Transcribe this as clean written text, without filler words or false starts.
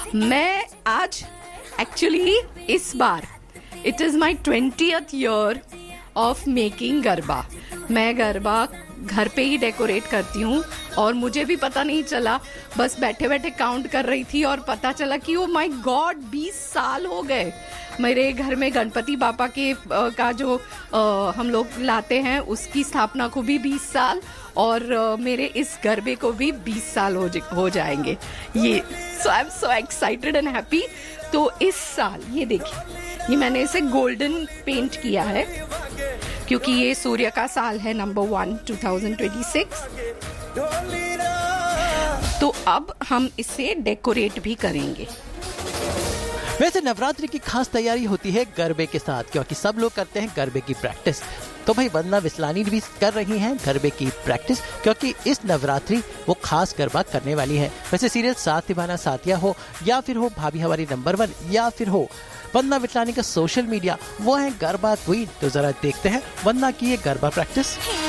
मैं आज एक्चुअली इस बार it is my 20th year of making garba. मैं गरबा घर पे ही डेकोरेट करती हूँ और मुझे भी पता नहीं चला, बस बैठे बैठे काउंट कर रही थी और पता चला कि ओ माय गॉड 20 साल हो गए। मेरे घर में गणपति बापा के का जो हम लोग लाते हैं उसकी स्थापना को भी 20 साल और मेरे इस गरबे को भी 20 साल हो जाएंगे ये। सो I am so excited and happy. तो इस साल ये देखिए, ये मैंने इसे गोल्डन पेंट किया है क्योंकि ये सूर्य का साल है नंबर 1 2026। तो अब हम इसे डेकोरेट भी करेंगे। वैसे नवरात्रि की खास तैयारी होती है गरबे के साथ, क्योंकि सब लोग करते हैं गरबे की प्रैक्टिस। तो भाई वंदना विसलानी भी कर रही हैं गरबे की प्रैक्टिस, क्योंकि इस नवरात्रि वो खास गरबा करने वाली है। वैसे सीरियल साथ निभाना साथिया हो या फिर हो भाभी हमारी नंबर 1 या फिर हो वंदना विसलानी का सोशल मीडिया, वो है गरबा क्वीन। तो जरा देखते हैं वंदना की ये गरबा प्रैक्टिस।